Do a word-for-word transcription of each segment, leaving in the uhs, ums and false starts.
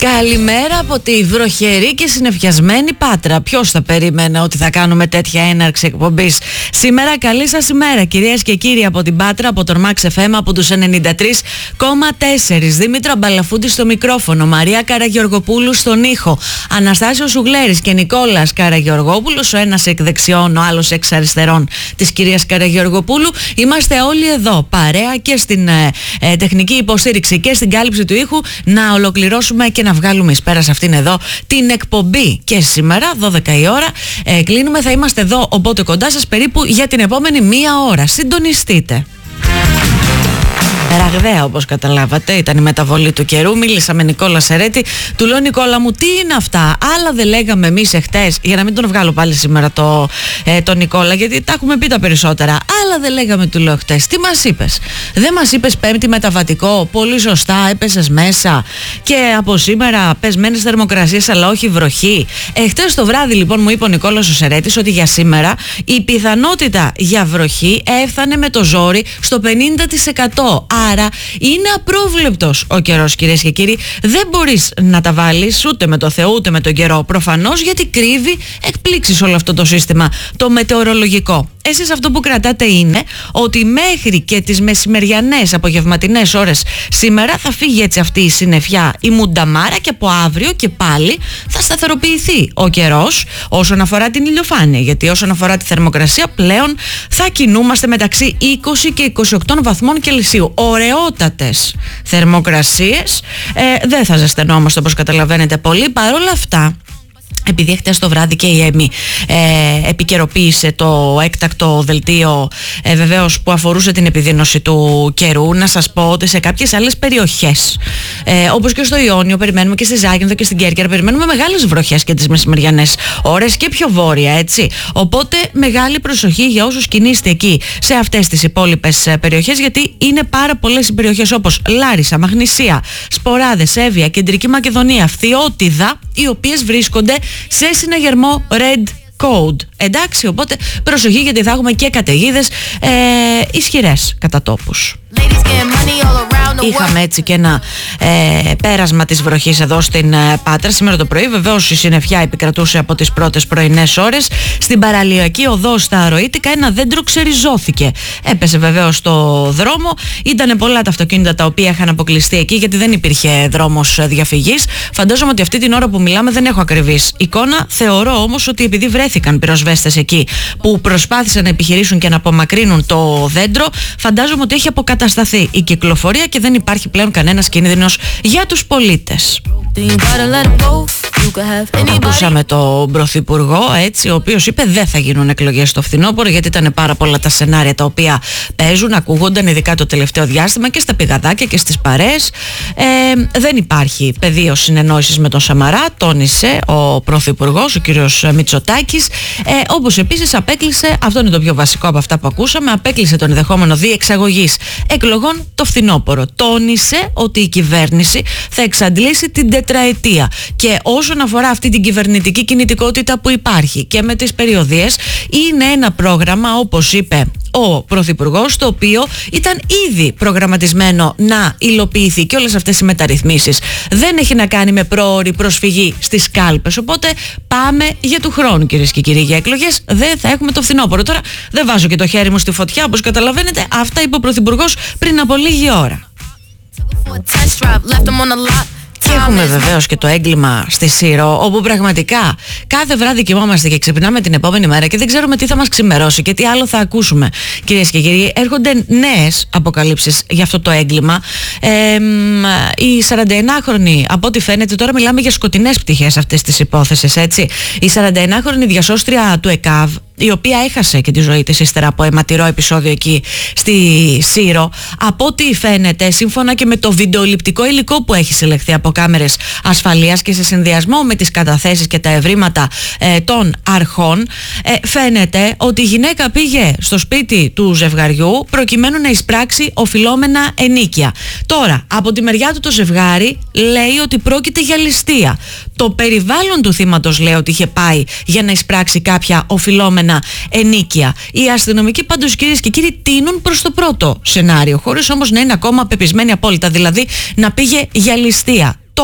Καλημέρα από τη βροχερή και συννεφιασμένη Πάτρα. Ποιος θα περίμενε ότι θα κάνουμε τέτοια έναρξη εκπομπής σήμερα? Καλή σας ημέρα, κυρίες και κύριοι, από την Πάτρα, από τον Max εφ εμ, από τους ενενήντα τρία κόμμα τέσσερα. Δήμητρα Μπαλαφούντη στο μικρόφωνο, Μαρία Καραγεωργοπούλου στον ήχο, Αναστάσιος Ουγλέρης και Νικόλας Καραγεωργόπουλος, ο ένας εκ δεξιών, ο άλλος εξ αριστερών της κυρίας Καραγεωργοπούλου. Είμαστε όλοι εδώ, παρέα, και στην ε, ε, τεχνική υποστήριξη και στην κάλυψη του ήχου, να ολοκληρώσουμε και να βγάλουμε εις πέρα σε αυτήν εδώ την εκπομπή. Και σήμερα δώδεκα η ώρα ε, κλείνουμε, θα είμαστε εδώ οπότε κοντά σας περίπου για την επόμενη μία ώρα. Συντονιστείτε. Ραγδαία, όπως καταλάβατε, ήταν η μεταβολή του καιρού. Μίλησα με Νικόλα Σερέτη. Του λέω, Νικόλα μου, τι είναι αυτά? Άλλα δεν λέγαμε εμείς εχθές, για να μην τον βγάλω πάλι σήμερα το, ε, τον Νικόλα, γιατί τα έχουμε πει τα περισσότερα. Άλλα δεν λέγαμε, του λέω χτες. Τι μας είπες? Δεν μας είπες πέμπτη μεταβατικό? Πολύ σωστά, έπεσες μέσα. Και από σήμερα πεσμένες θερμοκρασίες, αλλά όχι βροχή. Εχθές το βράδυ, λοιπόν, μου είπε ο Νικόλας ο Σερέτης ότι για σήμερα η πιθανότητα για βροχή έφτανε με το ζόρι στο πενήντα τοις εκατό. Άρα είναι απρόβλεπτος ο καιρός, κυρίες και κύριοι. Δεν μπορείς να τα βάλεις ούτε με το Θεό ούτε με τον καιρό, προφανώς, γιατί κρύβει εκπλήξεις όλο αυτό το σύστημα το μετεωρολογικό. Εσείς αυτό που κρατάτε είναι ότι μέχρι και τις μεσημεριανές απογευματινές ώρες σήμερα θα φύγει έτσι αυτή η συννεφιά, η μουνταμάρα, και από αύριο και πάλι θα σταθεροποιηθεί ο καιρός όσον αφορά την ηλιοφάνεια, γιατί όσον αφορά τη θερμοκρασία πλέον θα κινούμαστε μεταξύ είκοσι και είκοσι οκτώ βαθμών Κελσίου. Ωραιότατες θερμοκρασίες, ε, δεν θα ζεσθενόμαστε όπως καταλαβαίνετε πολύ. Παρόλα αυτά, επειδή χτες το βράδυ και η ΕΜΗ ε, επικαιροποίησε το έκτακτο δελτίο ε, βεβαίως που αφορούσε την επιδείνωση του καιρού, να σας πω ότι σε κάποιες άλλες περιοχές ε, όπως και στο Ιόνιο περιμένουμε, και στη Ζάκυνθο και στην Κέρκυρα περιμένουμε μεγάλες βροχές και τις μεσημεριανές ώρες, και πιο βόρεια, έτσι. Οπότε μεγάλη προσοχή για όσους κινείστε εκεί σε αυτές τις υπόλοιπες περιοχές, γιατί είναι πάρα πολλές οι περιοχές όπως Λάρισα, Μαγνησία, Σποράδες, Εύβοια, Κεντρική Μακεδονία, Φθιώτιδα, οι οποίες βρίσκονται σε συναγερμό Red Code. Εντάξει, οπότε προσοχή, γιατί θα έχουμε και καταιγίδες ε, ισχυρές κατά τόπους. Είχαμε έτσι και ένα ε, πέρασμα της βροχής εδώ στην ε, Πάτρα σήμερα το πρωί. Βεβαίως η συννεφιά επικρατούσε από τις πρώτες πρωινές ώρες. Στην παραλιακή οδό στα Αροήτικα ένα δέντρο ξεριζώθηκε. Έπεσε βεβαίως στο δρόμο. Ήταν πολλά τα αυτοκίνητα τα οποία είχαν αποκλειστεί εκεί, γιατί δεν υπήρχε δρόμος διαφυγής. Φαντάζομαι ότι αυτή την ώρα που μιλάμε δεν έχω ακριβής εικόνα. Θεωρώ όμως ότι επειδή βρέθηκαν πυροσβέστες εκεί που προσπάθησαν να επιχειρήσουν και να απομακρύνουν το δέντρο, φαντάζομαι ότι έχει αποκατασταθεί η κυκλοφορία και δεν υπάρχει πλέον κανένας κίνδυνος για τους πολίτες. Ακούσαμε τον Πρωθυπουργό, έτσι, ο οποίος είπε δεν θα γίνουν εκλογές στο φθινόπωρο, γιατί ήταν πάρα πολλά τα σενάρια τα οποία παίζουν, ακούγονταν ειδικά το τελευταίο διάστημα και στα πηγαδάκια και στις παρέες. Ε, δεν υπάρχει πεδίο συνεννόησης με τον Σαμαρά, τόνισε ο Πρωθυπουργός, ο κύριος Μητσοτάκης. Ε, όπως επίσης απέκλεισε, αυτό είναι το πιο βασικό από αυτά που ακούσαμε, απέκλεισε τον ενδεχόμενο διεξαγωγής εκλογών το φθινόπωρο. Τόνισε ότι η κυβέρνηση θα εξαντλήσει την τετραετία, και όσον αφορά αυτή την κυβερνητική κινητικότητα που υπάρχει και με τις περιοδίες, είναι ένα πρόγραμμα, όπως είπε ο Πρωθυπουργός, το οποίο ήταν ήδη προγραμματισμένο να υλοποιηθεί, και όλες αυτές οι μεταρρυθμίσεις δεν έχει να κάνει με πρόωρη προσφυγή στις κάλπες. Οπότε πάμε για του χρόνου, κυρίες και κύριοι, για εκλογές δεν θα έχουμε το φθινόπωρο. Τώρα δεν βάζω και το χέρι μου στη φωτιά, όπως καταλαβαίνετε. Αυτά είπε ο Πρωθυπουργός πριν από λίγη ώρα. Και έχουμε βεβαίως και το έγκλημα στη Σύρο, όπου πραγματικά κάθε βράδυ κοιμόμαστε και ξυπνάμε την επόμενη μέρα και δεν ξέρουμε τι θα μας ξημερώσει και τι άλλο θα ακούσουμε. Κυρίες και κύριοι, έρχονται νέες αποκαλύψεις για αυτό το έγκλημα. Ε, η σαρανταενάχρονη, από ό,τι φαίνεται, τώρα μιλάμε για σκοτεινές πτυχές αυτές της υπόθεσης, έτσι. Η σαρανταενάχρονη διασώστρια του ΕΚΑΒ, η οποία έχασε και τη ζωή της ύστερα από αιματηρό επεισόδιο εκεί στη Σύρο, από ό,τι φαίνεται, σύμφωνα και με το βιντεοληπτικό υλικό που έχει συλλεχθεί από κάμερες ασφαλείας και σε συνδυασμό με τις καταθέσεις και τα ευρήματα ε, των αρχών, ε, φαίνεται ότι η γυναίκα πήγε στο σπίτι του ζευγαριού προκειμένου να εισπράξει οφειλόμενα ενίκια. Τώρα, από τη μεριά του το ζευγάρι λέει ότι πρόκειται για ληστεία. Το περιβάλλον του θύματος λέει ότι είχε πάει για να εισπράξει κάποια οφειλόμενα ενίκια. Οι αστυνομικοί πάντως, κυρίες και κύριοι, τείνουν προς το πρώτο σενάριο, χωρίς όμως να είναι ακόμα πεπισμένοι απόλυτα, δηλαδή να πήγε για ληστεία. Τώρα,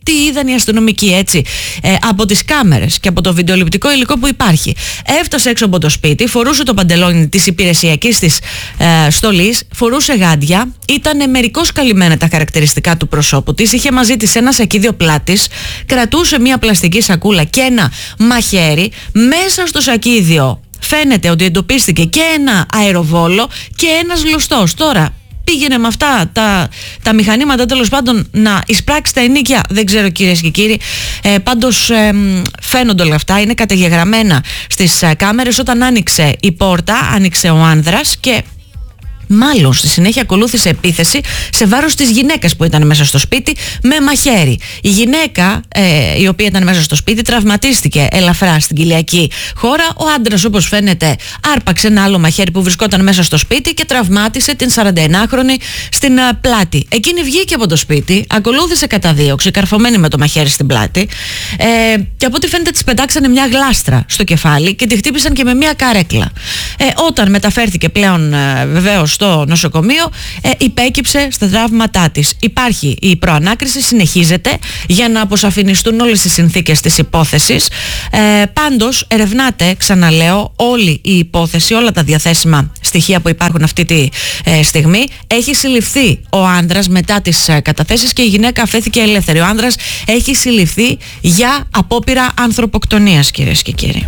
Τι είδαν οι αστυνομικοί, έτσι, ε, από τις κάμερες και από το βιντεοληπτικό υλικό που υπάρχει? Έφτασε έξω από το σπίτι, φορούσε το παντελόνι της υπηρεσιακής της ε, στολής, φορούσε γάντια, ήταν μερικώς καλυμμένα τα χαρακτηριστικά του προσώπου της, είχε μαζί της ένα σακίδιο πλάτης, κρατούσε μια πλαστική σακούλα και ένα μαχαίρι. Μέσα στο σακίδιο φαίνεται ότι εντοπίστηκε και ένα αεροβόλο και ένας γλωστός. Τώρα πήγαινε με αυτά τα, τα μηχανήματα, τέλος πάντων, να εισπράξει τα ενίκια, δεν ξέρω, κυρίες και κύριοι. Ε, πάντως ε, φαίνονται όλα αυτά, είναι καταγεγραμμένα στις ε, κάμερες. Όταν άνοιξε η πόρτα, άνοιξε ο άνδρας και μάλλον στη συνέχεια ακολούθησε επίθεση σε βάρος της γυναίκας που ήταν μέσα στο σπίτι με μαχαίρι. Η γυναίκα, ε, η οποία ήταν μέσα στο σπίτι, τραυματίστηκε ελαφρά στην κοιλιακή χώρα. Ο άντρας, όπως φαίνεται, άρπαξε ένα άλλο μαχαίρι που βρισκόταν μέσα στο σπίτη και τραυμάτισε την σαρανταενάχρονη στην α, πλάτη. Εκείνη βγήκε από το σπίτι, ακολούθησε καταδίωξη, καρφωμένη με το μαχαίρι στην πλάτη, ε, και από ό,τι φαίνεται της πετάξανε μια γλάστρα στο κεφάλι και τη χτύπησαν και με μια καρέκλα. Ε, όταν μεταφέρθηκε πλέον, ε, βεβαίως, στο νοσοκομείο, ε, υπέκυψε στα τραύματά της. Υπάρχει η προανάκριση, συνεχίζεται για να αποσαφινιστούν όλες οι συνθήκες της υπόθεσης. Ε, πάντως ερευνάται, ξαναλέω, όλη η υπόθεση, όλα τα διαθέσιμα στοιχεία που υπάρχουν αυτή τη ε, στιγμή. Έχει συλληφθεί ο άνδρας μετά τις ε, καταθέσεις και η γυναίκα αφέθηκε ελεύθερη. Ο άνδρας έχει συλληφθεί για απόπειρα ανθρωποκτονίας, κυρίες και κύριοι.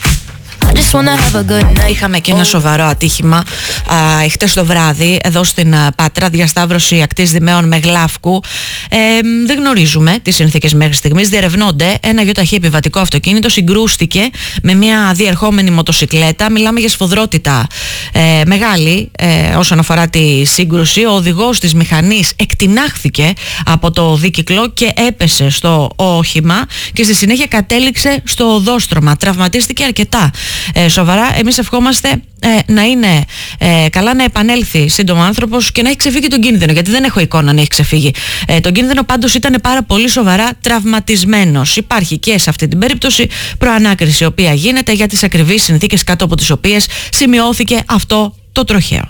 Είχαμε και ένα σοβαρό ατύχημα χτες το βράδυ εδώ στην α, Πάτρα, διασταύρωση ακτής Δημαίων με Γλάφκου. Ε, δεν γνωρίζουμε τις συνθήκες μέχρι στιγμής, διερευνώνται. Ένα γιοταχή επιβατικό αυτοκίνητο συγκρούστηκε με μια διερχόμενη μοτοσικλέτα. Μιλάμε για σφοδρότητα ε, μεγάλη ε, όσον αφορά τη σύγκρουση. Ο οδηγός της μηχανής εκτινάχθηκε από το δίκυκλο και έπεσε στο όχημα και στη συνέχεια κατέληξε στο οδόστρωμα. Τραυματίστηκε αρκετά Ε, σοβαρά. Εμείς ευχόμαστε ε, να είναι ε, καλά, να επανέλθει σύντομα άνθρωπος και να έχει ξεφύγει τον κίνδυνο, γιατί δεν έχω εικόνα να έχει ξεφύγει ε, τον κίνδυνο. Πάντως ήταν πάρα πολύ σοβαρά τραυματισμένος. Υπάρχει και σε αυτή την περίπτωση προανάκριση, η οποία γίνεται για τις ακριβείς συνθήκες κάτω από τις οποίες σημειώθηκε αυτό το τροχαίο.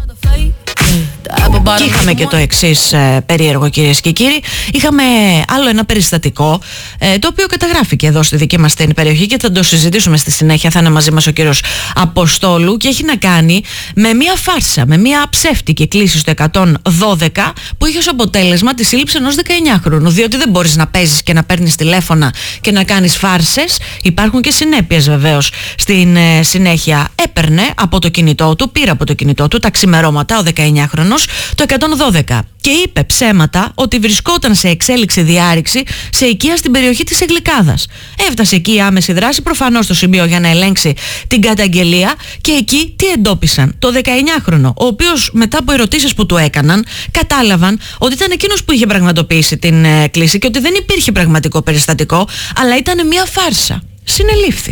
Και είχαμε και το εξής ε, περίεργο, κυρίες και κύριοι. Είχαμε άλλο ένα περιστατικό ε, το οποίο καταγράφηκε εδώ στη δική μας την περιοχή και θα το συζητήσουμε στη συνέχεια. Θα είναι μαζί μας ο κύριος Αποστόλου και έχει να κάνει με μια φάρσα, με μια ψεύτικη κλήση στο εκατόν δώδεκα που είχε ως αποτέλεσμα τη σύλληψη ενός δεκαεννιάχρονου. Διότι δεν μπορείς να παίζεις και να παίρνεις τηλέφωνα και να κάνεις φάρσες. Υπάρχουν και συνέπειες, βεβαίως. Στην ε, συνέχεια έπαιρνε από το κινητό του, πήρε από το κινητό του τα ξημερώματα ο δεκαεννιάχρονος το εκατόν δώδεκα και είπε ψέματα ότι βρισκόταν σε εξέλιξη διάρρηξη σε οικία στην περιοχή της Εγλικάδας. Έφτασε εκεί η άμεση δράση, προφανώς στο σημείο, για να ελέγξει την καταγγελία, και εκεί τι εντόπισαν? Το δεκαεννιάχρονο, ο οποίος μετά από ερωτήσεις που του έκαναν κατάλαβαν ότι ήταν εκείνος που είχε πραγματοποιήσει την ε, κλήση και ότι δεν υπήρχε πραγματικό περιστατικό, αλλά ήταν μια φάρσα. Συνελήφθη.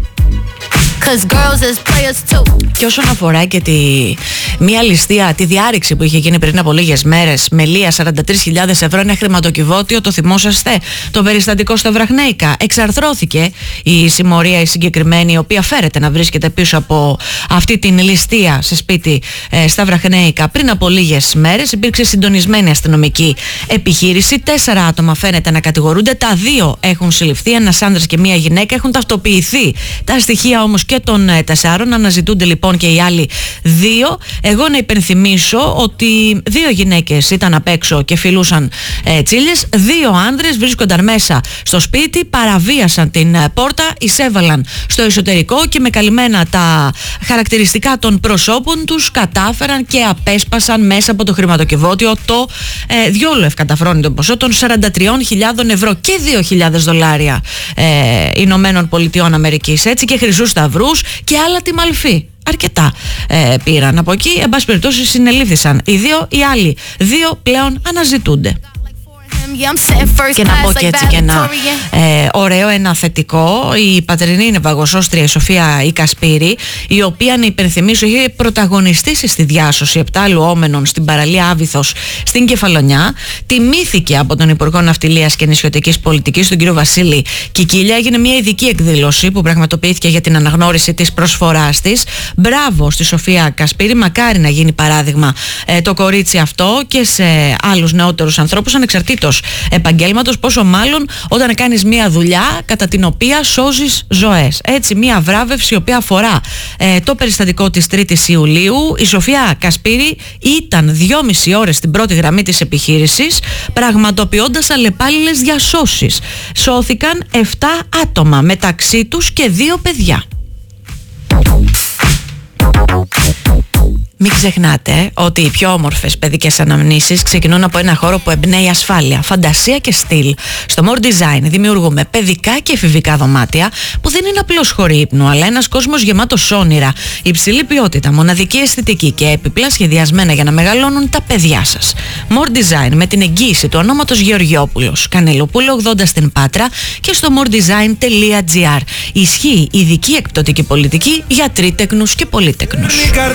Και όσον αφορά και τη μία ληστεία, τη διάρρηξη που είχε γίνει πριν από λίγες μέρες με λία σαράντα τρεις χιλιάδες ευρώ, ένα χρηματοκιβώτιο, το θυμόσαστε? Το περιστατικό στα Βραχνέικα. Εξαρθρώθηκε η συμμορία η συγκεκριμένη, η οποία φέρεται να βρίσκεται πίσω από αυτή την ληστεία σε σπίτι ε, στα Βραχνέικα πριν από λίγες μέρες. Υπήρξε συντονισμένη αστυνομική επιχείρηση. Τέσσερα άτομα φαίνεται να κατηγορούνται. Τα δύο έχουν συλληφθεί, ένας άνδρας και μία γυναίκα. Έχουν ταυτοποιηθεί τα στοιχεία όμως και των ε, τεσσάρων. Αναζητούνται λοιπόν και οι άλλοι δύο. Εγώ να υπενθυμίσω ότι δύο γυναίκες ήταν απ' έξω και φιλούσαν ε, τσίλιες. Δύο άνδρες βρίσκονταν μέσα στο σπίτι, παραβίασαν την ε, πόρτα, εισέβαλαν στο εσωτερικό και με καλυμμένα τα χαρακτηριστικά των προσώπων τους κατάφεραν και απέσπασαν μέσα από το χρηματοκιβώτιο το ε, διόλου ευκαταφρόνητο ποσό των σαράντα τριών χιλιάδων ευρώ και δύο χιλιάδες δολάρια ε, Ηνωμένων Πολιτειών Αμερικής, έτσι, και χρυσούς σταυρούς και άλλα τη μαλφή. Αρκετά ε, πήραν από εκεί. Εν πάση περιπτώσει συνελήφθησαν οι δύο. Οι άλλοι δύο πλέον αναζητούνται. Και να πω και έτσι και ένα ε, ωραίο, ένα θετικό. Η πατρινή ναυαγοσώστρια η Σοφία η Κασπύρη, η οποία, να υπενθυμίσω, είχε πρωταγωνιστήσει στη διάσωση επτά λουόμενων στην παραλία Άβυθος στην Κεφαλονιά. Τιμήθηκε από τον Υπουργό Ναυτιλίας και Νησιωτικής Πολιτικής, τον κύριο Βασίλη Κικίλια. Έγινε μια ειδική εκδήλωση που πραγματοποιήθηκε για την αναγνώριση της προσφοράς της. Μπράβο στη Σοφία Κασπύρη. Μακάρι να γίνει παράδειγμα ε, το κορίτσι αυτό και σε άλλους νεότερους ανθρώπους, ανεξαρτήτως επαγγέλματος, πόσο μάλλον όταν κάνεις μια δουλειά κατά την οποία σώζεις ζωές. Έτσι, μια βράβευση η οποία αφορά ε, το περιστατικό της τρίτης Ιουλίου. Η Σοφία Κασπίρη ήταν δυόμιση ώρες στην πρώτη γραμμή της επιχείρησης, πραγματοποιώντας αλλεπάλληλες διασώσεις. Σώθηκαν επτά άτομα, μεταξύ τους και δύο παιδιά. Μην ξεχνάτε ότι οι πιο όμορφες παιδικές αναμνήσεις ξεκινούν από ένα χώρο που εμπνέει ασφάλεια, φαντασία και στυλ. Στο More Design δημιουργούμε παιδικά και εφηβικά δωμάτια που δεν είναι απλώς χώροι ύπνου, αλλά ένας κόσμος γεμάτος όνειρα, υψηλή ποιότητα, μοναδική αισθητική και έπιπλα σχεδιασμένα για να μεγαλώνουν τα παιδιά σας. More Design με την εγγύηση του ονόματος Γεωργιόπουλος, Κανελοπούλου ογδόντα στην Πάτρα και στο moredesign τελεία gr. Ισχύει ειδική εκπτωτική πολιτική για τρίτεκνους και πολύτεκνους.